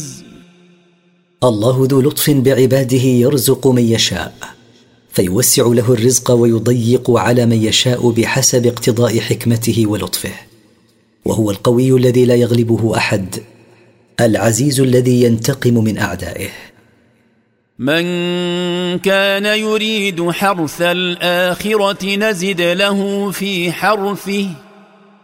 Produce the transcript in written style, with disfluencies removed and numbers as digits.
الله ذو لطف بعباده يرزق من يشاء فيوسع له الرزق ويضيق على من يشاء بحسب اقتضاء حكمته ولطفه. وهو القوي الذي لا يغلبه أحد، العزيز الذي ينتقم من أعدائه. من كان يريد حرث الآخرة نزد له في حرثه